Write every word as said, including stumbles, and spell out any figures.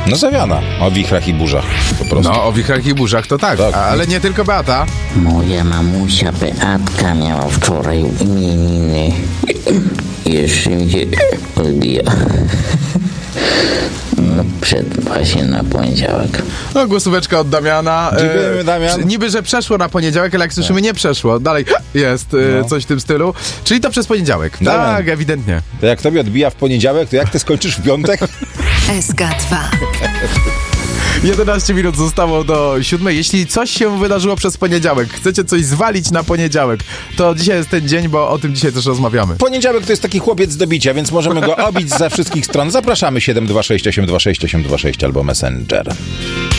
No zawiana. O wichrach i burzach po prostu. No, o wichrach i burzach to tak, tak. ale nie tylko Beata. Moja mamusia Beatka miała wczoraj imieniny. Jeszcze mi się odbija. No, przed właśnie na poniedziałek. No, głosóweczka od Damiana. Dziękujemy, Damian. E, niby, że przeszło na poniedziałek, ale jak słyszymy, nie przeszło. Dalej jest e, No. coś w tym stylu. Czyli to przez poniedziałek. Damian. Tak, ewidentnie. To jak tobie odbija w poniedziałek, to jak ty skończysz w piątek? S K dwa. jedenaście minut zostało do siódmej. Jeśli coś się wydarzyło przez poniedziałek, chcecie coś zwalić na poniedziałek, to dzisiaj jest ten dzień, bo o tym dzisiaj też rozmawiamy. Poniedziałek to jest taki chłopiec do bicia, więc możemy go obić ze wszystkich stron. Zapraszamy siedem dwa sześć osiem dwa sześć osiem dwa sześć albo Messenger.